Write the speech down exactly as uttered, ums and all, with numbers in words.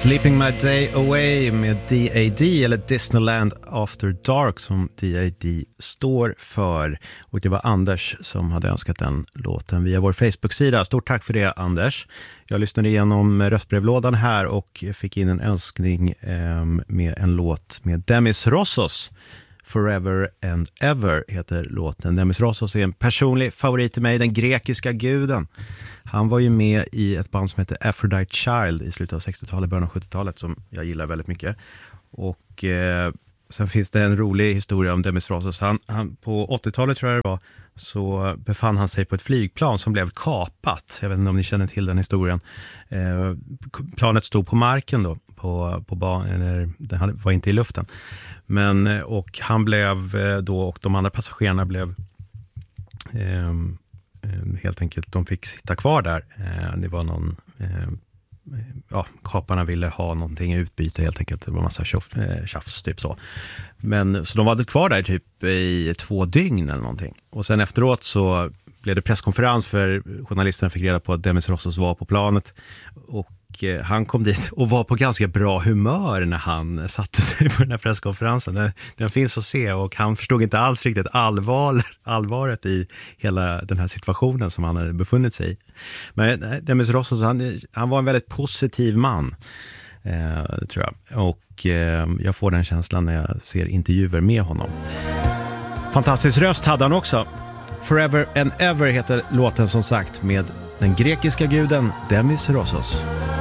Sleeping My Day Away med D A D, eller Disneyland After Dark som D A D står för. Och det var Anders som hade önskat den låten via vår Facebook-sida. Stort tack för det, Anders. Jag lyssnade igenom röstbrevlådan här och fick in en önskning eh, med en låt med Demis Roussos. Forever and Ever heter låten. Demis Roussos är en personlig favorit till mig, den grekiska guden. Han var ju med i ett band som heter Aphrodite Child i slutet av sextiotalet, början av sjuttiotalet, som jag gillar väldigt mycket. Och eh, sen finns det en rolig historia om Demis Roussos. Han, han, på åttiotalet tror jag det var, så befann han sig på ett flygplan som blev kapat. Jag vet inte om ni känner till den historien. Eh, planet stod på marken då, på, på ban- eller, den var inte i luften. Men, och han blev då, och de andra passagerarna blev eh, helt enkelt, de fick sitta kvar där. Eh, det var någon, eh, ja, kaparna ville ha någonting i utbyte helt enkelt. Det var en massa tjoff, eh, tjafs typ så. Men så de var kvar där typ i två dygn eller någonting. Och sen efteråt så blev det presskonferens, för journalisterna fick reda på att Demis Roussos var på planet. Och han kom dit och var på ganska bra humör när han satte sig på den här presskonferensen. Den, den finns att se, och han förstod inte alls riktigt allvar, allvaret i hela den här situationen som han hade befunnit sig i. Men Demis Roussos, han, han var en väldigt positiv man, eh, tror jag. Och eh, jag får den känslan när jag ser intervjuer med honom. Fantastisk röst hade han också. Forever and Ever heter låten som sagt med den grekiska guden Demis Roussos.